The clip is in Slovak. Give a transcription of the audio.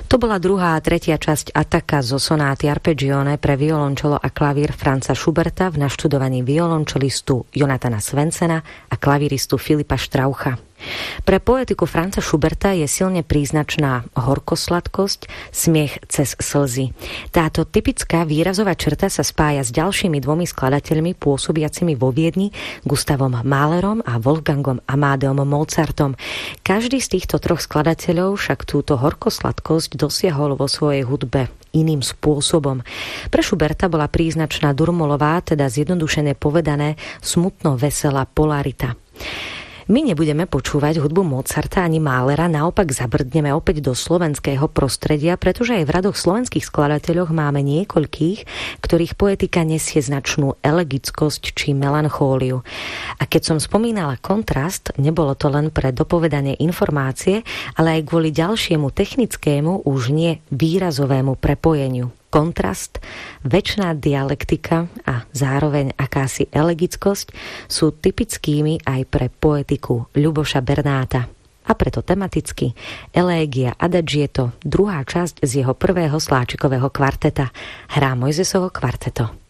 To bola druhá a tretia časť Ataka zo sonáty Arpeggione pre violončelo a klavír Franza Schuberta v naštudovaní violončelistu Jonathana Svensena a klavíristu Filipa Straucha. Pre poetiku Franza Schuberta je silne príznačná horkosladkosť, smiech cez slzy. Táto typická výrazová črta sa spája s ďalšími dvomi skladateľmi pôsobiacimi vo Viedni, Gustavom Mahlerom a Wolfgangom Amadeom Mozartom. Každý z týchto troch skladateľov však túto horkosladkosť dosiahol vo svojej hudbe iným spôsobom. Pre Schuberta bola príznačná durmolová, teda zjednodušene povedané, smutno-veselá polarita. My nebudeme počúvať hudbu Mozarta ani Mahlera, naopak zabrdneme opäť do slovenského prostredia, pretože aj v radoch slovenských skladateľov máme niekoľkých, ktorých poetika nesie značnú elegickosť či melanchóliu. A keď som spomínala kontrast, nebolo to len pre dopovedanie informácie, ale aj kvôli ďalšiemu technickému, už nie výrazovému prepojeniu. Kontrast, večná dialektika a zároveň akási elegickosť sú typickými aj pre poetiku Ľuboša Bernáta. A preto tematicky Elégia Adagietto, druhá časť z jeho prvého sláčikového kvarteta, hrá Mojzesovo kvarteto.